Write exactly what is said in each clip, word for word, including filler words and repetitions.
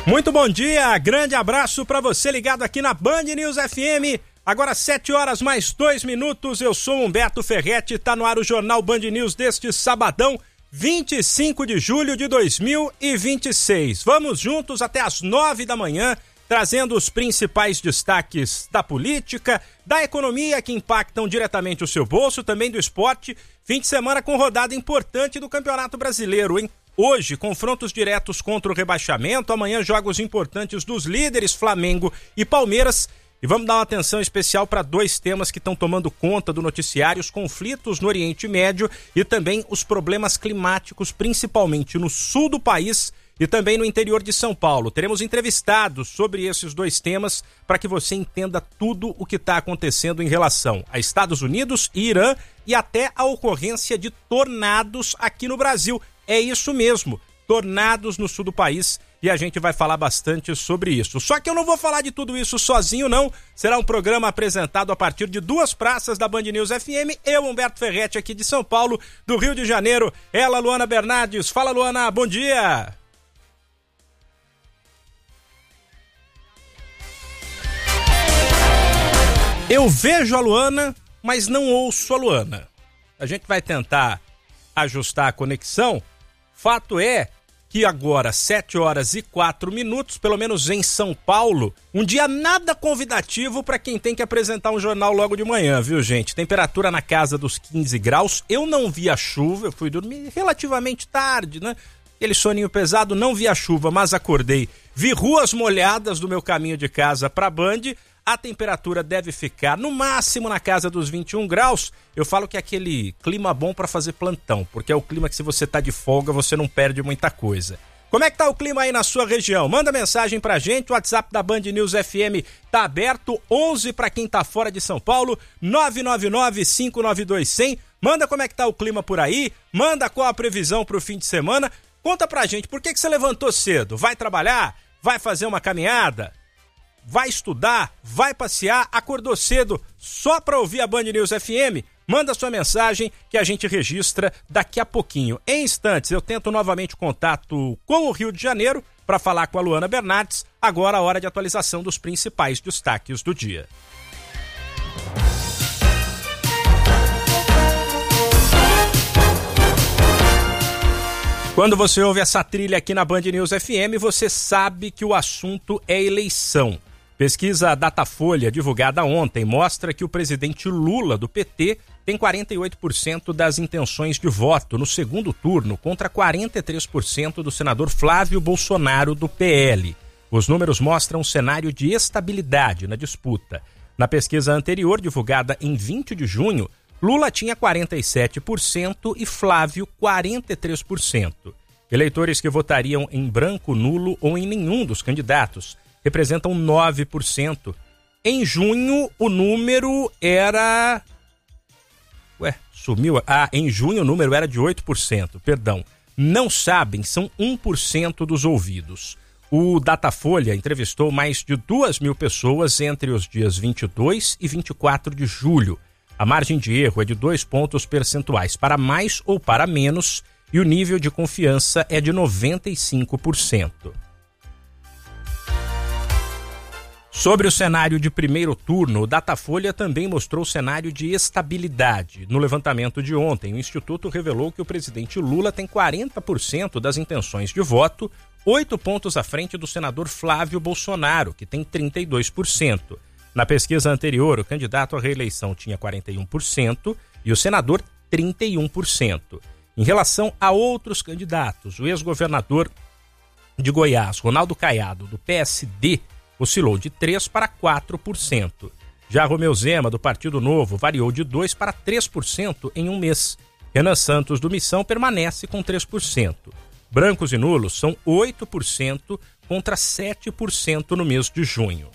Muito bom dia, grande abraço para você ligado aqui na Band News F M. Agora sete horas mais dois minutos, eu sou Humberto Ferretti, tá no ar o Jornal Band News deste sabadão, vinte e cinco de julho de dois mil e vinte e seis. Vamos juntos até as nove da manhã, trazendo os principais destaques da política, da economia que impactam diretamente o seu bolso, também do esporte. Fim de semana com rodada importante do Campeonato Brasileiro, hein? Hoje, confrontos diretos contra o rebaixamento, amanhã jogos importantes dos líderes Flamengo e Palmeiras. E vamos dar uma atenção especial para dois temas que estão tomando conta do noticiário, os conflitos no Oriente Médio e também os problemas climáticos, principalmente no sul do país e também no interior de São Paulo. Teremos entrevistados sobre esses dois temas para que você entenda tudo o que está acontecendo em relação a Estados Unidos e Irã e até a ocorrência de tornados aqui no Brasil. É isso mesmo, tornados no sul do país, e a gente vai falar bastante sobre isso. Só que eu não vou falar de tudo isso sozinho, não. Será um programa apresentado a partir de duas praças da Band News F M. Eu, Humberto Ferretti, aqui de São Paulo, do Rio de Janeiro. Ela, Luana Bernardes. Fala, Luana, bom dia. Eu vejo a Luana, mas não ouço a Luana. A gente vai tentar ajustar a conexão. Fato é que agora, sete horas e quatro minutos, pelo menos em São Paulo, um dia nada convidativo para quem tem que apresentar um jornal logo de manhã, viu, gente? Temperatura na casa dos quinze graus. Eu não vi a chuva, eu fui dormir relativamente tarde, né? Aquele soninho pesado, não vi a chuva, mas acordei. Vi ruas molhadas do meu caminho de casa para Band. A temperatura deve ficar no máximo na casa dos vinte e um graus. Eu falo que é aquele clima bom para fazer plantão, porque é o clima que se você tá de folga, você não perde muita coisa. Como é que tá o clima aí na sua região? Manda mensagem pra gente, o WhatsApp da Band News F M tá aberto, onze para quem tá fora de São Paulo, nove nove nove, cinco nove dois, zero zero. Manda como é que tá o clima por aí, manda qual a previsão pro fim de semana. Conta pra gente, por que que você levantou cedo? Vai trabalhar? Vai fazer uma caminhada? Vai estudar, vai passear, acordou cedo só para ouvir a Band News F M? Manda sua mensagem que a gente registra daqui a pouquinho. Em instantes eu tento novamente contato com o Rio de Janeiro para falar com a Luana Bernardes. Agora a hora de atualização dos principais destaques do dia. Quando você ouve essa trilha aqui na Band News F M, você sabe que o assunto é eleição. Pesquisa Datafolha, divulgada ontem, mostra que o presidente Lula, do P T, tem quarenta e oito por cento das intenções de voto no segundo turno, contra quarenta e três por cento do senador Flávio Bolsonaro, do P L. Os números mostram um cenário de estabilidade na disputa. Na pesquisa anterior, divulgada em vinte de junho, Lula tinha quarenta e sete por cento e Flávio quarenta e três por cento. Eleitores que votariam em branco, nulo ou em nenhum dos candidatos representam nove por cento. Em junho, o número era... Ué, sumiu? Ah, em junho o número era de oito por cento, perdão. Não sabem, são um por cento dos ouvidos. O Datafolha entrevistou mais de duas mil pessoas entre os dias vinte e dois e vinte e quatro de julho. A margem de erro é de dois pontos percentuais para mais ou para menos e o nível de confiança é de noventa e cinco por cento. Sobre o cenário de primeiro turno, o Datafolha também mostrou cenário de estabilidade. No levantamento de ontem, o Instituto revelou que o presidente Lula tem quarenta por cento das intenções de voto, oito pontos à frente do senador Flávio Bolsonaro, que tem trinta e dois por cento. Na pesquisa anterior, o candidato à reeleição tinha quarenta e um por cento e o senador trinta e um por cento. Em relação a outros candidatos, o ex-governador de Goiás, Ronaldo Caiado, do P S D, oscilou de três para quatro por cento. Já Romeu Zema, do Partido Novo, variou de dois por cento para três por cento em um mês. Renan Santos, do Missão, permanece com três por cento. Brancos e nulos são oito por cento contra sete por cento no mês de junho.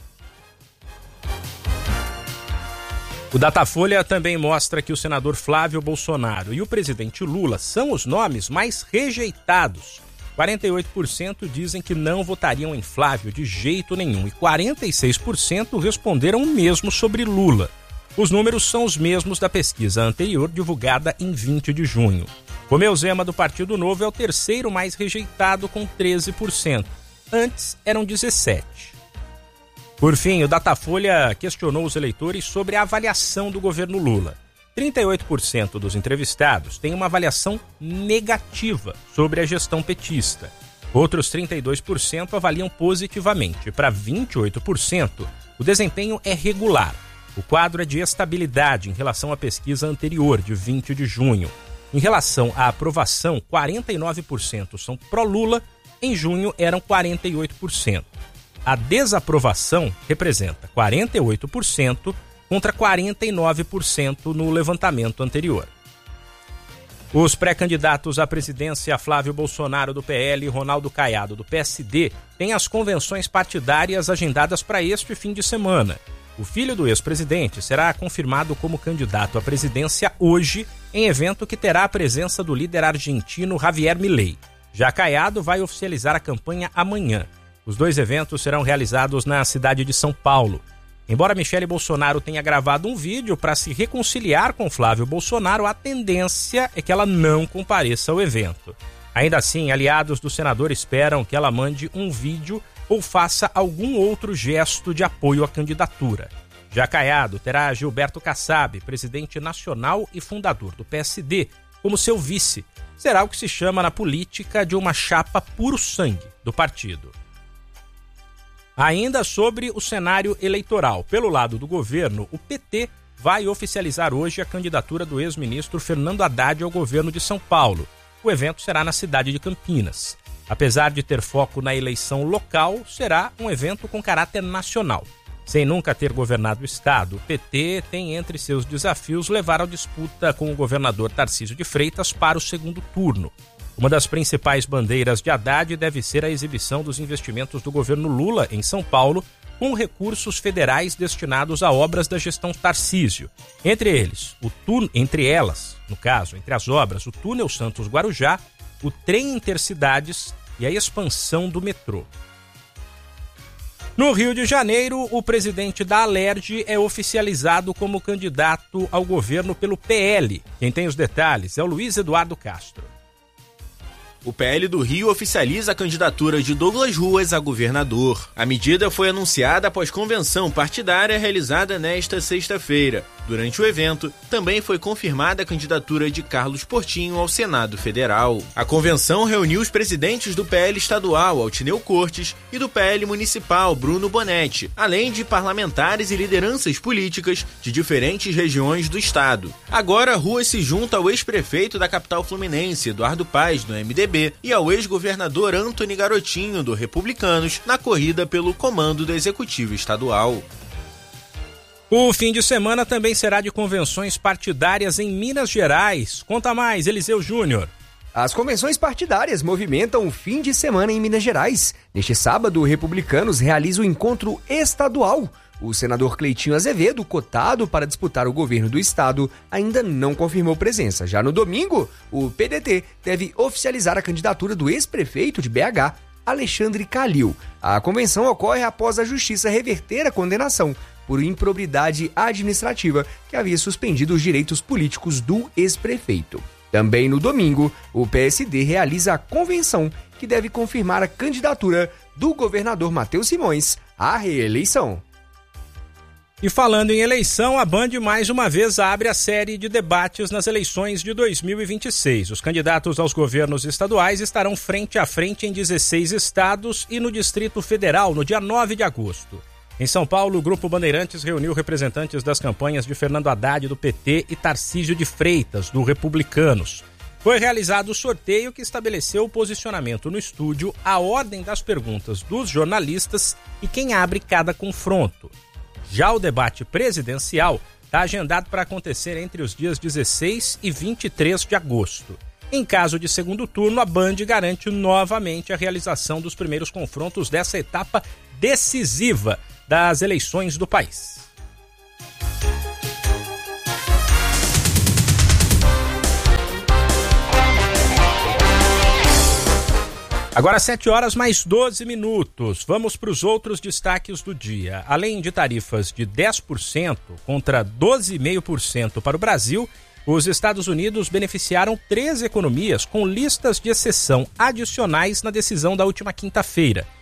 O Datafolha também mostra que o senador Flávio Bolsonaro e o presidente Lula são os nomes mais rejeitados. quarenta e oito por cento dizem que não votariam em Flávio de jeito nenhum e quarenta e seis por cento responderam o mesmo sobre Lula. Os números são os mesmos da pesquisa anterior, divulgada em vinte de junho. Romeu Zema, do Partido Novo, é o terceiro mais rejeitado, com treze por cento. antes eram dezessete. Por fim, o Datafolha questionou os eleitores sobre a avaliação do governo Lula. trinta e oito por cento dos entrevistados têm uma avaliação negativa sobre a gestão petista. Outros trinta e dois por cento avaliam positivamente. Para vinte e oito por cento, o desempenho é regular. O quadro é de estabilidade em relação à pesquisa anterior, de vinte de junho. Em relação à aprovação, quarenta e nove por cento são pró-Lula, em junho eram quarenta e oito por cento. A desaprovação representa quarenta e oito por cento contra quarenta e nove por cento no levantamento anterior. Os pré-candidatos à presidência Flávio Bolsonaro do P L e Ronaldo Caiado do P S D têm as convenções partidárias agendadas para este fim de semana. O filho do ex-presidente será confirmado como candidato à presidência hoje, em evento que terá a presença do líder argentino Javier Milei. Já Caiado vai oficializar a campanha amanhã. Os dois eventos serão realizados na cidade de São Paulo. Embora Michele Bolsonaro tenha gravado um vídeo para se reconciliar com Flávio Bolsonaro, a tendência é que ela não compareça ao evento. Ainda assim, aliados do senador esperam que ela mande um vídeo ou faça algum outro gesto de apoio à candidatura. Já Caiado terá Gilberto Kassab, presidente nacional e fundador do P S D, como seu vice. Será o que se chama na política de uma chapa puro sangue do partido. Ainda sobre o cenário eleitoral, pelo lado do governo, o P T vai oficializar hoje a candidatura do ex-ministro Fernando Haddad ao governo de São Paulo. O evento será na cidade de Campinas. Apesar de ter foco na eleição local, será um evento com caráter nacional. Sem nunca ter governado o estado, o P T tem entre seus desafios levar a disputa com o governador Tarcísio de Freitas para o segundo turno. Uma das principais bandeiras de Haddad deve ser a exibição dos investimentos do governo Lula em São Paulo, com recursos federais destinados a obras da gestão Tarcísio. Entre eles, o tun... entre elas, no caso, entre as obras, o túnel Santos-Guarujá, o trem intercidades e a expansão do metrô. No Rio de Janeiro, o presidente da Alerj é oficializado como candidato ao governo pelo P L. Quem tem os detalhes é o Luiz Eduardo Castro. O P L do Rio oficializa a candidatura de Douglas Ruas a governador. A medida foi anunciada após convenção partidária realizada nesta sexta-feira. Durante o evento, também foi confirmada a candidatura de Carlos Portinho ao Senado Federal. A convenção reuniu os presidentes do P L estadual, Altineu Cortes, e do P L municipal, Bruno Bonetti, além de parlamentares e lideranças políticas de diferentes regiões do estado. Agora, Ruas se junta ao ex-prefeito da capital fluminense, Eduardo Paes, do M D B, e ao ex-governador Antony Garotinho, do Republicanos, na corrida pelo comando do Executivo Estadual. O fim de semana também será de convenções partidárias em Minas Gerais. Conta mais, Eliseu Júnior. As convenções partidárias movimentam o fim de semana em Minas Gerais. Neste sábado, o Republicanos realiza o encontro estadual. O senador Cleitinho Azevedo, cotado para disputar o governo do estado, ainda não confirmou presença. Já no domingo, o P D T deve oficializar a candidatura do ex-prefeito de B H, Alexandre Calil. A convenção ocorre após a justiça reverter a condenação por improbidade administrativa que havia suspendido os direitos políticos do ex-prefeito. Também no domingo, o P S D realiza a convenção que deve confirmar a candidatura do governador Matheus Simões à reeleição. E falando em eleição, a Band mais uma vez abre a série de debates nas eleições de dois mil e vinte e seis. Os candidatos aos governos estaduais estarão frente a frente em dezesseis estados e no Distrito Federal no dia nove de agosto. Em São Paulo, o Grupo Bandeirantes reuniu representantes das campanhas de Fernando Haddad, do P T, e Tarcísio de Freitas, do Republicanos. Foi realizado o sorteio que estabeleceu o posicionamento no estúdio, a ordem das perguntas dos jornalistas e quem abre cada confronto. Já o debate presidencial está agendado para acontecer entre os dias dezesseis e vinte e três de agosto. Em caso de segundo turno, a Band garante novamente a realização dos primeiros confrontos dessa etapa decisiva das eleições do país. Agora sete horas mais doze minutos. Vamos para os outros destaques do dia. Além de tarifas de dez por cento contra doze vírgula cinco por cento para o Brasil, os Estados Unidos beneficiaram três economias com listas de exceção adicionais na decisão da última quinta-feira.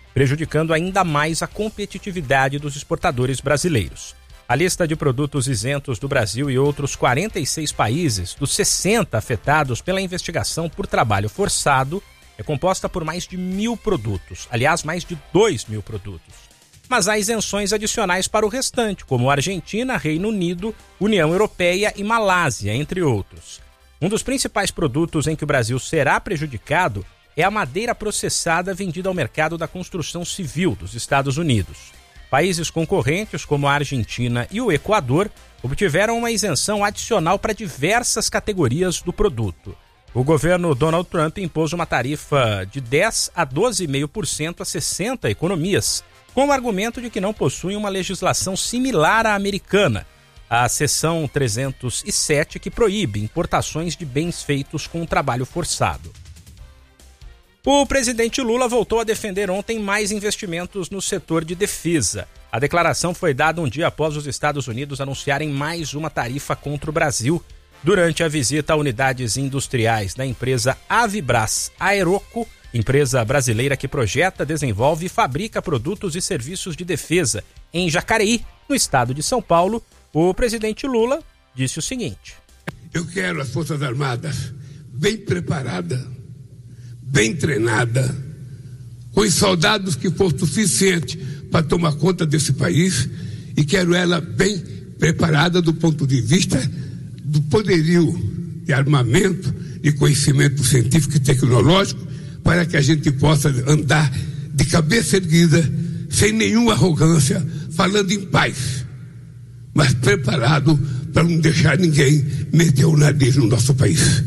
prejudicando ainda mais a competitividade dos exportadores brasileiros. A lista de produtos isentos do Brasil e outros quarenta e seis países, dos sessenta afetados pela investigação por trabalho forçado, é composta por mais de mil produtos, aliás, mais de dois mil produtos. Mas há isenções adicionais para o restante, como Argentina, Reino Unido, União Europeia e Malásia, entre outros. Um dos principais produtos em que o Brasil será prejudicado é a madeira processada vendida ao mercado da construção civil dos Estados Unidos. Países concorrentes, como a Argentina e o Equador, obtiveram uma isenção adicional para diversas categorias do produto. O governo Donald Trump impôs uma tarifa de dez a doze vírgula cinco por cento a sessenta economias, com o argumento de que não possuem uma legislação similar à americana, a seção trezentos e sete, que proíbe importações de bens feitos com trabalho forçado. O presidente Lula voltou a defender ontem mais investimentos no setor de defesa. A declaração foi dada um dia após os Estados Unidos anunciarem mais uma tarifa contra o Brasil, durante a visita a unidades industriais da empresa Avibras Aeroco, empresa brasileira que projeta, desenvolve e fabrica produtos e serviços de defesa em Jacareí, no estado de São Paulo. O presidente Lula disse o seguinte: eu quero as Forças Armadas bem preparadas, bem treinada, com os soldados que for suficiente para tomar conta desse país, e quero ela bem preparada do ponto de vista do poderio de armamento, de conhecimento científico e tecnológico, para que a gente possa andar de cabeça erguida, sem nenhuma arrogância, falando em paz, mas preparado para não deixar ninguém meter o nariz no nosso país.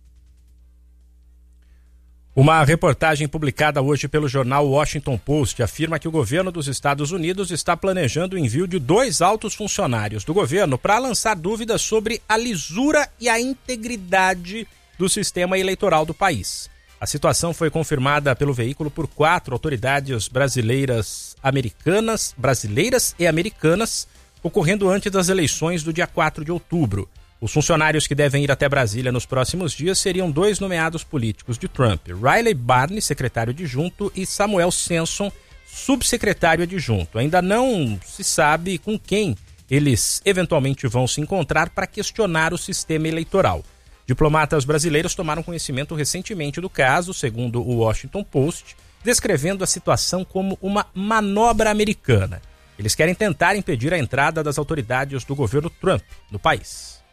Uma reportagem publicada hoje pelo jornal Washington Post afirma que o governo dos Estados Unidos está planejando o envio de dois altos funcionários do governo para lançar dúvidas sobre a lisura e a integridade do sistema eleitoral do país. A situação foi confirmada pelo veículo por quatro autoridades brasileiras, americanas, brasileiras e americanas, ocorrendo antes das eleições do dia quatro de outubro. Os funcionários que devem ir até Brasília nos próximos dias seriam dois nomeados políticos de Trump: Riley Barney, secretário adjunto, e Samuel Senson, subsecretário adjunto. Ainda não se sabe com quem eles eventualmente vão se encontrar para questionar o sistema eleitoral. Diplomatas brasileiros tomaram conhecimento recentemente do caso, segundo o Washington Post, descrevendo a situação como uma manobra americana. Eles querem tentar impedir a entrada das autoridades do governo Trump no país.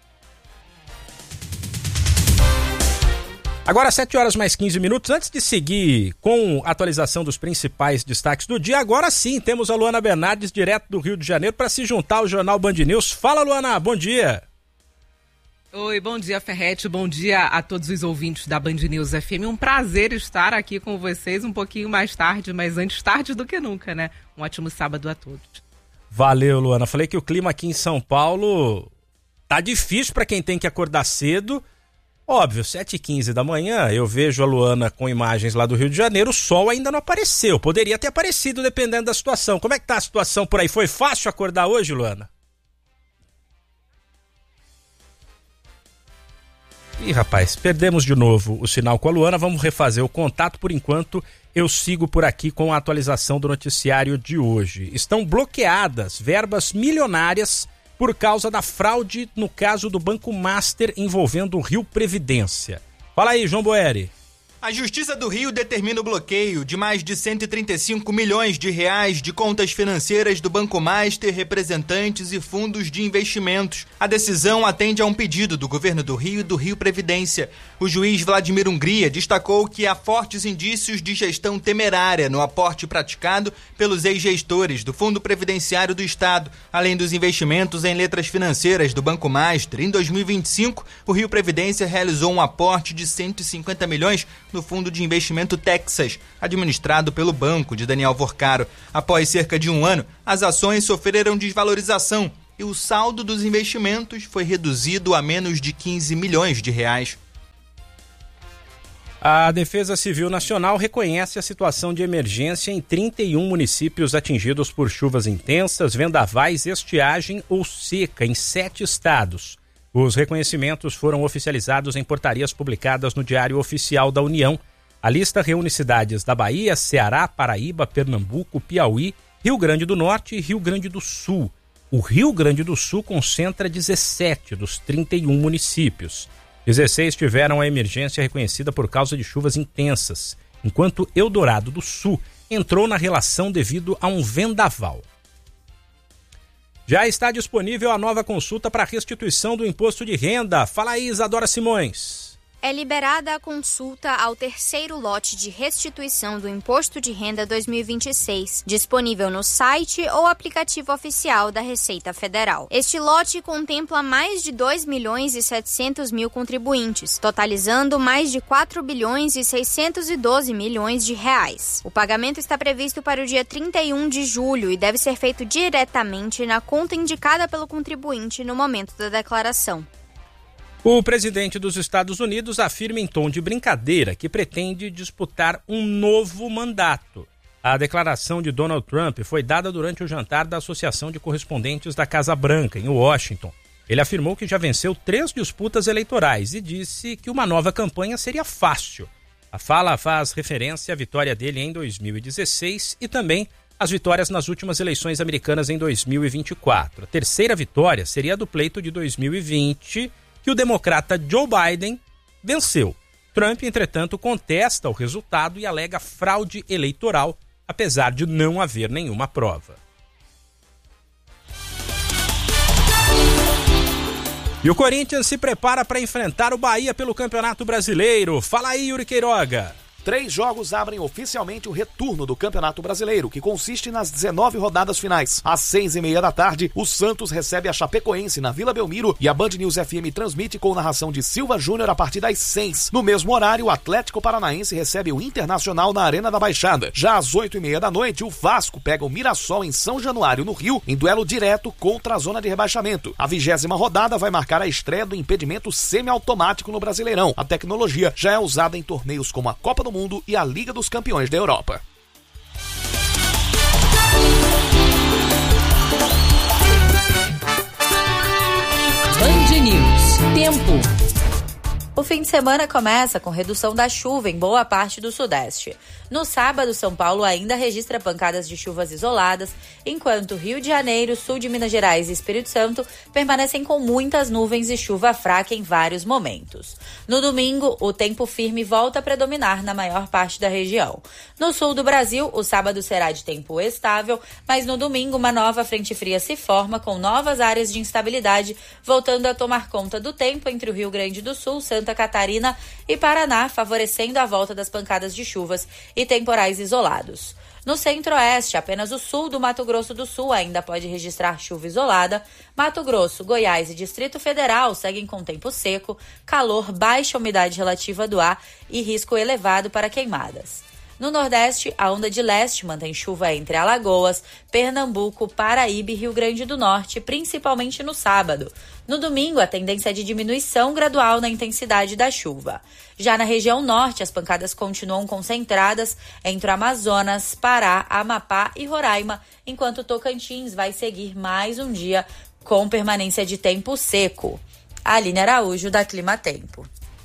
Agora sete horas mais quinze minutos, antes de seguir com a atualização dos principais destaques do dia, agora sim temos a Luana Bernardes, direto do Rio de Janeiro, para se juntar ao Jornal Band News. Fala, Luana, bom dia. Oi, bom dia, Ferretti, bom dia a todos os ouvintes da Band News F M. Um prazer estar aqui com vocês um pouquinho mais tarde, mas antes tarde do que nunca, né? Um ótimo sábado a todos. Valeu, Luana. Falei que o clima aqui em São Paulo tá difícil para quem tem que acordar cedo. Óbvio, sete e quinze da manhã, eu vejo a Luana com imagens lá do Rio de Janeiro, o sol ainda não apareceu. Poderia ter aparecido dependendo da situação. Como é que tá a situação por aí? Foi fácil acordar hoje, Luana? Ih, rapaz, perdemos de novo o sinal com a Luana. Vamos refazer o contato. Por enquanto, eu sigo por aqui com a atualização do noticiário de hoje. Estão bloqueadas verbas milionárias por causa da fraude no caso do Banco Master envolvendo o Rio Previdência. Fala aí, João Boeri. A Justiça do Rio determina o bloqueio de mais de cento e trinta e cinco milhões de reais de contas financeiras do Banco Master, representantes e fundos de investimentos. A decisão atende a um pedido do governo do Rio e do Rio Previdência. O juiz Vladimir Hungria destacou que há fortes indícios de gestão temerária no aporte praticado pelos ex-gestores do Fundo Previdenciário do Estado, além dos investimentos em letras financeiras do Banco Master. Em dois mil e vinte e cinco, o Rio Previdência realizou um aporte de cento e cinquenta milhões no Fundo de Investimento Texas, administrado pelo banco de Daniel Vorcaro. Após cerca de um ano, as ações sofreram desvalorização e o saldo dos investimentos foi reduzido a menos de quinze milhões de reais. A Defesa Civil Nacional reconhece a situação de emergência em trinta e um municípios atingidos por chuvas intensas, vendavais, estiagem ou seca em sete estados. Os reconhecimentos foram oficializados em portarias publicadas no Diário Oficial da União. A lista reúne cidades da Bahia, Ceará, Paraíba, Pernambuco, Piauí, Rio Grande do Norte e Rio Grande do Sul. O Rio Grande do Sul concentra dezessete dos trinta e um municípios. dezesseis tiveram a emergência reconhecida por causa de chuvas intensas, enquanto Eldorado do Sul entrou na relação devido a um vendaval. Já está disponível a nova consulta para restituição do imposto de renda. Fala aí, Isadora Simões. É liberada a consulta ao terceiro lote de restituição do Imposto de Renda dois mil e vinte e seis, disponível no site ou aplicativo oficial da Receita Federal. Este lote contempla mais de dois milhões e setecentos mil contribuintes, totalizando mais de quatro bilhões e seiscentos e doze milhões de reais. O pagamento está previsto para o dia trinta e um de julho e deve ser feito diretamente na conta indicada pelo contribuinte no momento da declaração. O presidente dos Estados Unidos afirma em tom de brincadeira que pretende disputar um novo mandato. A declaração de Donald Trump foi dada durante o jantar da Associação de Correspondentes da Casa Branca, em Washington. Ele afirmou que já venceu três disputas eleitorais e disse que uma nova campanha seria fácil. A fala faz referência à vitória dele em dois mil e dezesseis e também às vitórias nas últimas eleições americanas em dois mil e vinte e quatro. A terceira vitória seria a do pleito de dois mil e vinte, que o democrata Joe Biden venceu. Trump, entretanto, contesta o resultado e alega fraude eleitoral, apesar de não haver nenhuma prova. E o Corinthians se prepara para enfrentar o Bahia pelo Campeonato Brasileiro. Fala aí, Yuri Queiroga. Três jogos abrem oficialmente o retorno do Campeonato Brasileiro, que consiste nas dezenove rodadas finais. Às seis e meia da tarde, o Santos recebe a Chapecoense na Vila Belmiro e a Band News F M transmite com narração de Silva Júnior a partir das seis. No mesmo horário, o Atlético Paranaense recebe o Internacional na Arena da Baixada. Já às oito e meia da noite, o Vasco pega o Mirassol em São Januário, no Rio, em duelo direto contra a zona de rebaixamento. A vigésima rodada vai marcar a estreia do impedimento semiautomático no Brasileirão. A tecnologia já é usada em torneios como a Copa do Mundo Mundo e a Liga dos Campeões da Europa. Band News. Tempo. O fim de semana começa com redução da chuva em boa parte do Sudeste. No sábado, São Paulo ainda registra pancadas de chuvas isoladas, enquanto Rio de Janeiro, sul de Minas Gerais e Espírito Santo permanecem com muitas nuvens e chuva fraca em vários momentos. No domingo, o tempo firme volta a predominar na maior parte da região. No sul do Brasil, o sábado será de tempo estável, mas no domingo uma nova frente fria se forma com novas áreas de instabilidade, voltando a tomar conta do tempo entre o Rio Grande do Sul, Santa Catarina e Paraná, favorecendo a volta das pancadas de chuvas e temporais isolados. No centro-oeste, apenas o sul do Mato Grosso do Sul ainda pode registrar chuva isolada. Mato Grosso, Goiás e Distrito Federal seguem com tempo seco, calor, baixa umidade relativa do ar e risco elevado para queimadas. No Nordeste, a onda de leste mantém chuva entre Alagoas, Pernambuco, Paraíba e Rio Grande do Norte, principalmente no sábado. No domingo, a tendência é de diminuição gradual na intensidade da chuva. Já na região norte, as pancadas continuam concentradas entre o Amazonas, Pará, Amapá e Roraima, enquanto Tocantins vai seguir mais um dia com permanência de tempo seco. Aline Araújo, da Clima Tempo.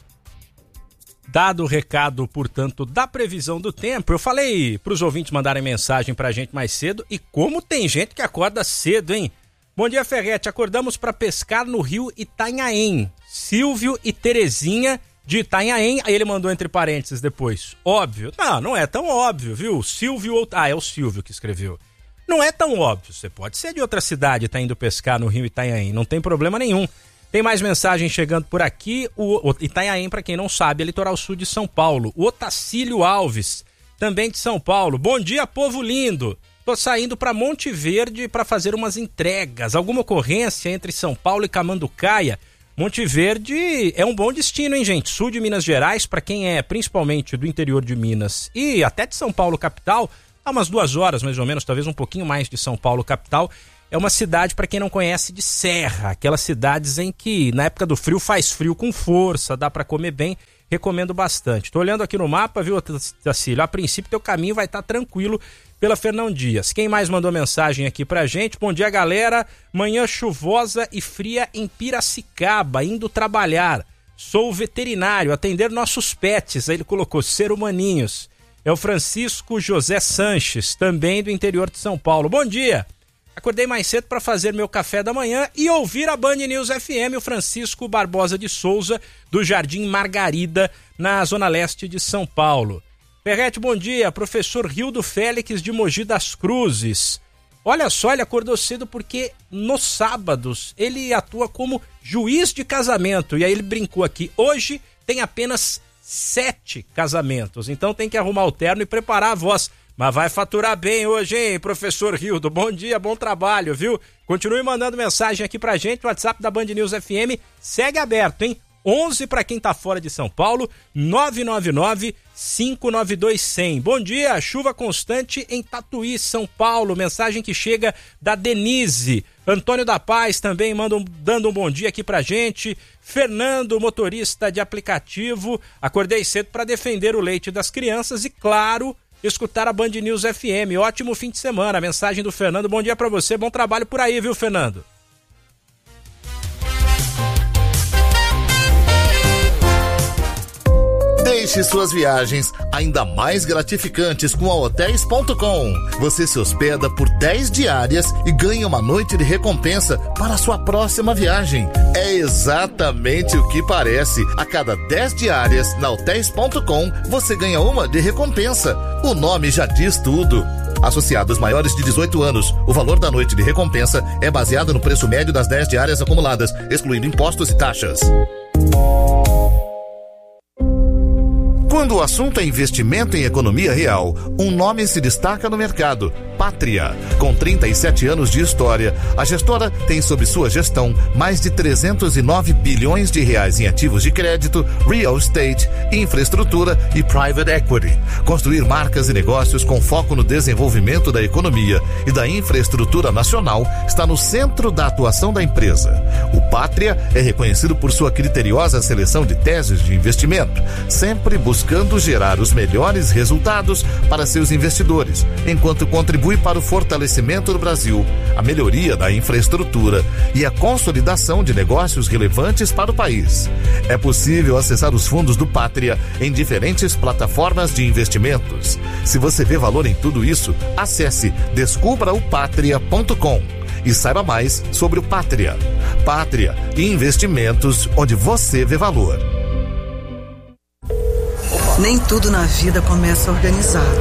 Dado o recado, portanto, da previsão do tempo, eu falei para os ouvintes mandarem mensagem para a gente mais cedo e como tem gente que acorda cedo, hein? Bom dia, Ferretti. Acordamos para pescar no rio Itanhaém. Silvio e Terezinha de Itanhaém. Aí ele mandou entre parênteses depois. Óbvio. Não, não é tão óbvio, viu? Silvio... Ah, é o Silvio que escreveu. Não é tão óbvio. Você pode ser de outra cidade e tá indo pescar no rio Itanhaém. Não tem problema nenhum. Tem mais mensagem chegando por aqui. O, o Itanhaém, para quem não sabe, é litoral sul de São Paulo. O Otacílio Alves, também de São Paulo. Bom dia, povo lindo. Tô saindo para Monte Verde para fazer umas entregas. Alguma ocorrência entre São Paulo e Camanducaia? Monte Verde é um bom destino, hein, gente? Sul de Minas Gerais, para quem é principalmente do interior de Minas e até de São Paulo capital, há umas duas horas mais ou menos, talvez um pouquinho mais de São Paulo capital. É uma cidade, para quem não conhece, de serra. Aquelas cidades em que, na época do frio, faz frio com força, dá para comer bem. Recomendo bastante. Tô olhando aqui no mapa, viu, Tacílio? A princípio, teu caminho vai estar tranquilo pela Fernão Dias. Quem mais mandou mensagem aqui pra gente? Bom dia, galera. Manhã chuvosa e fria em Piracicaba, indo trabalhar. Sou veterinário, atender nossos pets. Aí ele colocou ser humaninhos. É o Francisco José Sanches, também do interior de São Paulo. Bom dia. Acordei mais cedo para fazer meu café da manhã e ouvir a Band News F M, o Francisco Barbosa de Souza, do Jardim Margarida, na zona leste de São Paulo. Ferretti, bom dia. Professor Rildo Félix de Mogi das Cruzes. Olha só, ele acordou cedo porque nos sábados ele atua como juiz de casamento. E aí ele brincou aqui, hoje tem apenas sete casamentos, então tem que arrumar o terno e preparar a voz. Mas vai faturar bem hoje, hein, professor Rildo? Bom dia, bom trabalho, viu? Continue mandando mensagem aqui pra gente, o WhatsApp da Band News F M segue aberto, hein? onze para quem tá fora de São Paulo, nove nove nove, cinco nove dois, zero zero. Bom dia, chuva constante em Tatuí, São Paulo, mensagem que chega da Denise. Antônio da Paz também manda um, dando um bom dia aqui pra gente. Fernando, motorista de aplicativo, acordei cedo para defender o leite das crianças e, claro, escutar a Band News F M. Ótimo fim de semana. A mensagem do Fernando. Bom dia pra você, bom trabalho por aí, viu, Fernando? Deixe suas viagens ainda mais gratificantes com a hotéis ponto com. Você se hospeda por dez diárias e ganha uma noite de recompensa para a sua próxima viagem. É exatamente o que parece. A cada dez diárias na hotéis ponto com, você ganha uma de recompensa. O nome já diz tudo. Associados maiores de dezoito anos, o valor da noite de recompensa é baseado no preço médio das dez diárias acumuladas, excluindo impostos e taxas. Quando o assunto é investimento em economia real, um nome se destaca no mercado: Pátria. Com trinta e sete anos de história, a gestora tem sob sua gestão mais de trezentos e nove bilhões de reais em ativos de crédito, real estate, infraestrutura e private equity. Construir marcas e negócios com foco no desenvolvimento da economia e da infraestrutura nacional está no centro da atuação da empresa. O Pátria é reconhecido por sua criteriosa seleção de teses de investimento, sempre buscando buscando gerar os melhores resultados para seus investidores, enquanto contribui para o fortalecimento do Brasil, a melhoria da infraestrutura e a consolidação de negócios relevantes para o país. É possível acessar os fundos do Pátria em diferentes plataformas de investimentos. Se você vê valor em tudo isso, acesse descubra o pátria ponto com e saiba mais sobre o Pátria. Pátria, investimentos onde você vê valor. Nem tudo na vida começa organizado.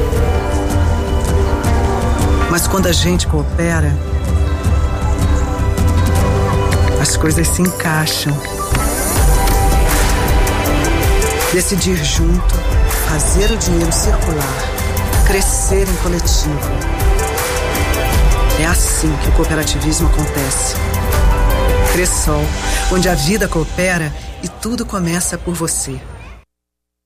Mas quando a gente coopera, as coisas se encaixam. Decidir junto, fazer o dinheiro circular, crescer em coletivo. É assim que o cooperativismo acontece. Cressol, onde a vida coopera e tudo começa por você.